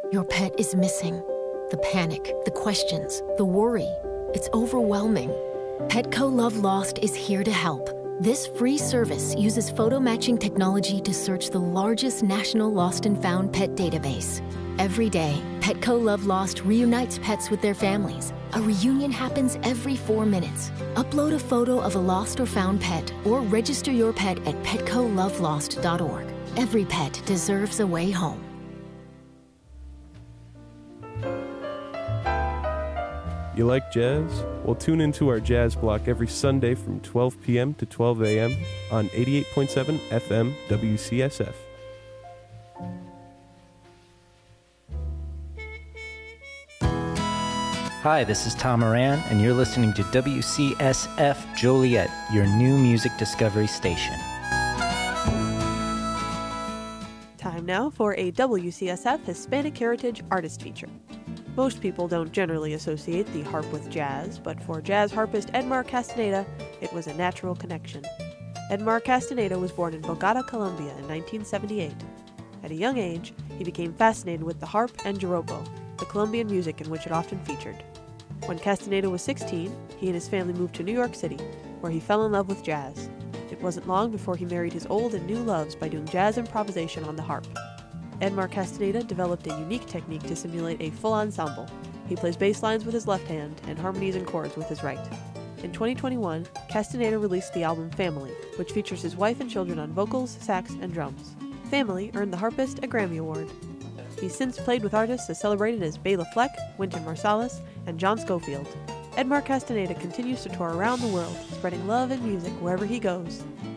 Your pet is missing. The panic, the questions, the worry. It's overwhelming. Petco Love Lost is here to help. This free service uses photo matching technology to search the largest national lost and found pet database. Every day, Petco Love Lost reunites pets with their families. A reunion happens every 4 minutes. Upload a photo of a lost or found pet or register your pet at petcolovelost.org. Every pet deserves a way home. You like jazz? Well, tune into our jazz block every Sunday from 12 p.m. to 12 a.m. on 88.7 FM WCSF. Hi, this is Tom Moran, and you're listening to WCSF Joliet, your new music discovery station. Time now for a WCSF Hispanic Heritage Artist Feature. Most people don't generally associate the harp with jazz, but for jazz harpist Edmar Castaneda, it was a natural connection. Edmar Castaneda was born in Bogota, Colombia in 1978. At a young age, he became fascinated with the harp and joropo, the Colombian music in which it often featured. When Castaneda was 16, he and his family moved to New York City, where he fell in love with jazz. It wasn't long before he married his old and new loves by doing jazz improvisation on the harp. Edmar Castaneda developed a unique technique to simulate a full ensemble. He plays bass lines with his left hand and harmonies and chords with his right. In 2021, Castaneda released the album Family, which features his wife and children on vocals, sax, and drums. Family earned the harpist a Grammy Award. He's since played with artists as celebrated as Bela Fleck, Wynton Marsalis, and John Scofield. Edmar Castaneda continues to tour around the world, spreading love and music wherever he goes.